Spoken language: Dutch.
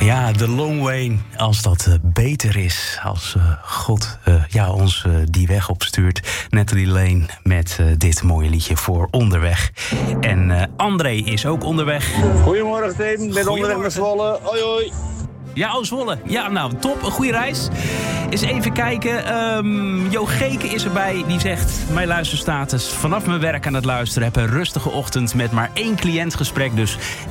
Ja, The Long Way, als dat beter is. Als God ons die weg opstuurt. Natalie Lane met dit mooie liedje voor Onderweg. En André is ook onderweg. Goedemorgen Tim, ben onderweg naar Zwolle. Hoi hoi. Ja, Zwolle. Ja, nou, top. Een goede reis. Eens even kijken. Jo Geke is erbij. Die zegt, mijn luisterstatus. Vanaf mijn werk aan het luisteren. Heb een rustige ochtend met maar 1 cliëntgesprek. Dus